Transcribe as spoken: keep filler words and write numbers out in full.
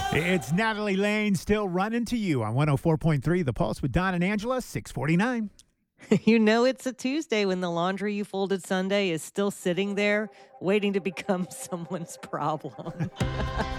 It's Natalie Lane still running to you on one oh four point three The Pulse with Don and Angela, six forty-nine. You know it's a Tuesday when the laundry you folded Sunday is still sitting there waiting to become someone's problem.